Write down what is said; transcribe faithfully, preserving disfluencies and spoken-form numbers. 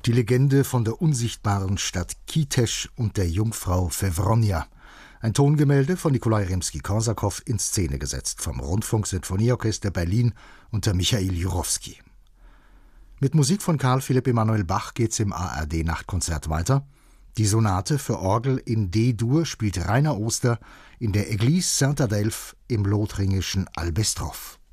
Die Legende von der unsichtbaren Stadt Kitesch und der Jungfrau Fewronja. Ein Tongemälde von Nikolai Rimski-Korsakow, in Szene gesetzt vom Rundfunk-Sinfonieorchester Berlin unter Michail Jurowski. Mit Musik von Karl Philipp Emanuel Bach geht's im A R D-Nachtkonzert weiter. Die Sonate für Orgel in D-Dur spielt Rainer Oster in der Église Saint-Adelphe im lothringischen Albestrov.